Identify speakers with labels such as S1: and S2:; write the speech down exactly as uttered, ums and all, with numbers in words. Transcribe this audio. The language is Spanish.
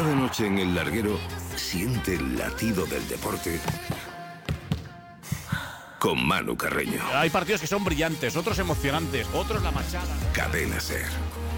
S1: Cada noche en El Larguero siente el latido del deporte con Manu Carreño.
S2: Hay partidos que son brillantes, otros emocionantes, otros la machada.
S1: Cadena Ser.